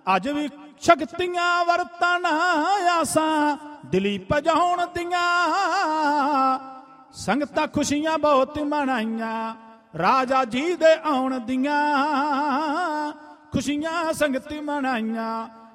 ਅੱਜ ਵੀ ਸ਼ਕਤੀਆਂ ਵਰਤਣ ਆਸਾਂ ਦਿਲੀ ਭਜਾਉਣ ਦੀਆਂ। ਸੰਗਤਾਂ ਖੁਸ਼ੀਆਂ ਬਹੁਤ ਮਨਾਈਆਂ ਰਾਜਾ ਜੀ ਦੇ ਆਉਣ ਦੀਆਂ। ਖੁਸ਼ੀਆਂ ਸੰਗਤ ਮਨਾਈਆਂ